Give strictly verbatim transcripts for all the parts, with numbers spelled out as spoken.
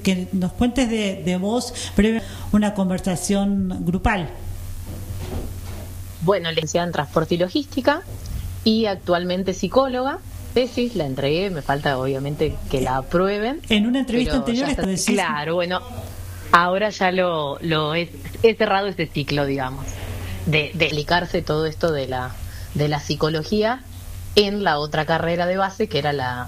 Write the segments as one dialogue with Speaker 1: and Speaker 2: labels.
Speaker 1: Que nos cuentes de, de vos, breve, una conversación grupal.
Speaker 2: Bueno, licenciada en Transporte y Logística y actualmente psicóloga. Tesis la entregué, me falta obviamente que la aprueben.
Speaker 1: En una entrevista anterior
Speaker 2: está,
Speaker 1: decís...
Speaker 2: Claro, bueno, ahora ya lo, lo he, he cerrado ese ciclo, digamos, de, de explicarse todo esto de la, de la psicología en la otra carrera de base, que era la...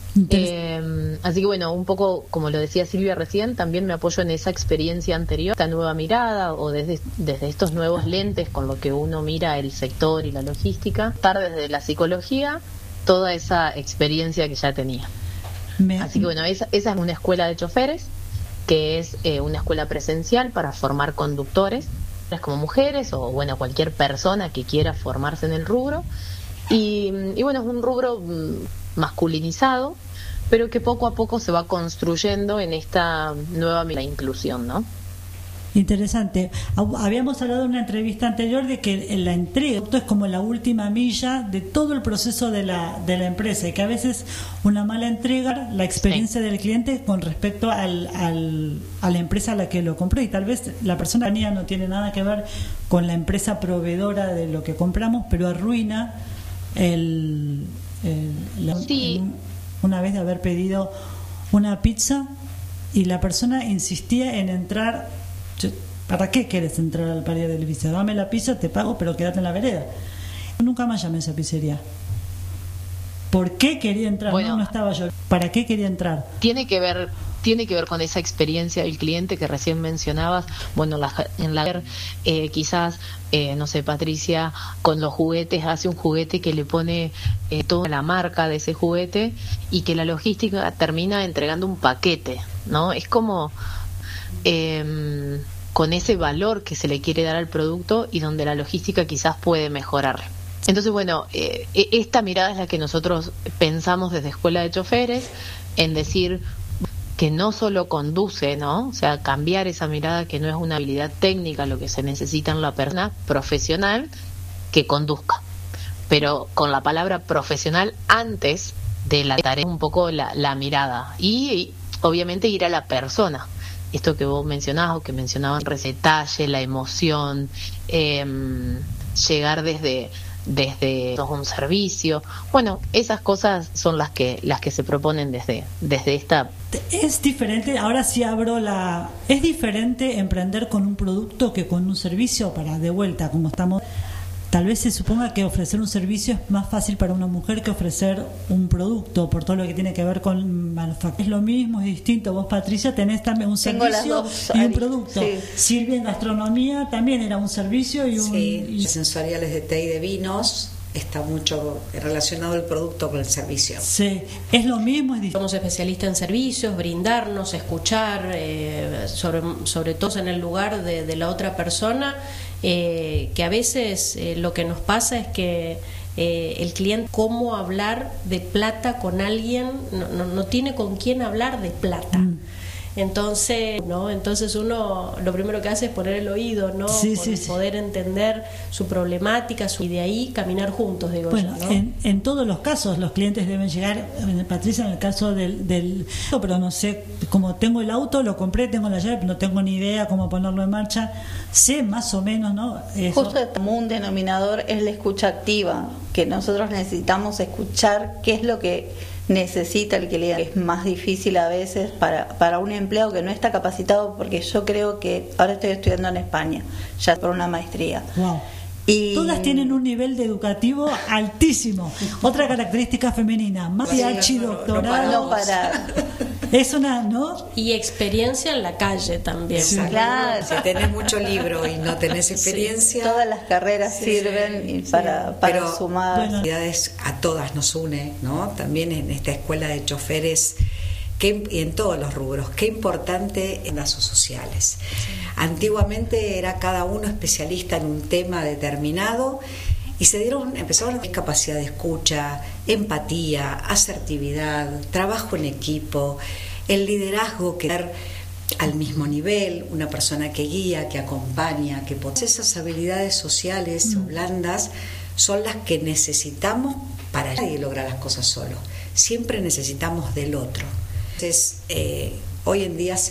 Speaker 2: Eh, así que bueno, un poco como lo decía Silvia recién, también me apoyo en esa experiencia anterior, esta nueva mirada o desde, desde estos nuevos lentes con lo que uno mira el sector y la logística, estar desde la psicología toda esa experiencia que ya tenía. Me... Así que bueno, esa, esa es una escuela de choferes, que es eh, una escuela presencial para formar conductores, como mujeres o bueno, cualquier persona que quiera formarse en el rubro. Y, y bueno, es un rubro masculinizado, pero que poco a poco se va construyendo en esta nueva inclusión, ¿no?
Speaker 1: Interesante. Habíamos hablado en una entrevista anterior de que la entrega es como la última milla de todo el proceso de la, de la empresa, y que a veces una mala entrega, la experiencia sí. del cliente con respecto al, al, a la empresa a la que lo compró, y tal vez la persona no tiene nada que ver con la empresa proveedora de lo que compramos, pero arruina el, el, la,
Speaker 2: sí.
Speaker 1: el, una vez de haber pedido una pizza y la persona insistía en entrar. ¿Para qué quieres entrar al pared del edificio? Dame la pizza, te pago, pero quédate en la vereda. Nunca más llamé a esa pizzería. ¿Por qué quería entrar?
Speaker 2: Bueno,
Speaker 1: no, no estaba yo. ¿Para qué quería entrar?
Speaker 2: Tiene que ver tiene que ver con esa experiencia del cliente que recién mencionabas. Bueno, la, en la eh, quizás, eh, no sé, Patricia, con los juguetes hace un juguete que le pone eh, toda la marca de ese juguete y que la logística termina entregando un paquete, ¿no? Es como eh, con ese valor que se le quiere dar al producto y donde la logística quizás puede mejorar. Entonces, bueno, eh, esta mirada es la que nosotros pensamos desde Escuela de Choferes, en decir que no solo conduce, ¿no? O sea, cambiar esa mirada que no es una habilidad técnica lo que se necesita en la persona profesional que conduzca, pero con la palabra profesional antes de la tarea, un poco la, la mirada y, y obviamente ir a la persona. Esto que vos mencionabas o que mencionaban, el detalle, la emoción, eh, llegar desde desde un servicio, bueno, esas cosas son las que las que se proponen desde desde esta.
Speaker 1: Es diferente, ahora sí abro la es diferente emprender con un producto que con un servicio. Para de vuelta, como estamos, tal vez se suponga que ofrecer un servicio es más fácil para una mujer que ofrecer un producto, por todo lo que tiene que ver con manufactura. Es lo mismo, es distinto. Vos, Patricia, tenés también un
Speaker 3: Tengo
Speaker 1: servicio
Speaker 3: dos,
Speaker 1: y un
Speaker 3: Ari,
Speaker 1: producto.
Speaker 3: sí.
Speaker 1: Silvia en gastronomía también era un servicio y un...
Speaker 4: Sí,
Speaker 1: y...
Speaker 4: sensoriales de té y de vinos, está mucho relacionado el producto con el servicio.
Speaker 1: Sí, es lo mismo. Es distinto.
Speaker 5: Somos especialistas en servicios, brindarnos, escuchar, eh, sobre, sobre todo en el lugar de, de la otra persona. Eh, que a veces eh, lo que nos pasa es que eh, el cliente, cómo hablar de plata con alguien, no, no, no tiene con quién hablar de plata. Mm. Entonces, ¿no? Entonces uno lo primero que hace es poner el oído, ¿no?
Speaker 1: Sí,
Speaker 5: Por
Speaker 1: sí, sí.
Speaker 5: poder entender su problemática su, y de ahí caminar juntos, digo
Speaker 1: bueno,
Speaker 5: yo, ¿no?
Speaker 1: en, en todos los casos los clientes deben llegar, Patricia, en el caso del, del pero no sé, como tengo el auto, lo compré, tengo la llave, no tengo ni idea cómo ponerlo en marcha, sé más o menos, ¿no? Eso.
Speaker 3: Justo el común denominador es la escucha activa, que nosotros necesitamos escuchar qué es lo que necesita el cliente. Es más difícil a veces para, para un empleado que no está capacitado, porque yo creo que ahora estoy estudiando en España, ya por una maestría.
Speaker 1: Wow.
Speaker 3: Y
Speaker 1: todas tienen un nivel de educativo altísimo. Otra característica femenina, más P H, doctorado.
Speaker 3: No para.
Speaker 1: Es una, ¿no?
Speaker 5: Y experiencia en la calle también.
Speaker 4: Sí,
Speaker 3: claro.
Speaker 4: Si tenés mucho libro y no tenés experiencia,
Speaker 3: sí, todas las carreras sí, sirven sí, para, sí. para
Speaker 4: pero,
Speaker 3: sumar.
Speaker 4: Bueno, a todas nos une, ¿no? También en esta escuela de choferes, que, y en todos los rubros, qué importante en lazos sociales. Sí. Antiguamente era cada uno especialista en un tema determinado y se dieron, empezaron a tener capacidad de escucha, empatía, asertividad, trabajo en equipo, el liderazgo, que dar al mismo nivel, una persona que guía, que acompaña, que potencia. Esas habilidades sociales mm. o blandas son las que necesitamos para lograr las cosas solo. Siempre necesitamos del otro. Entonces, eh, hoy en día se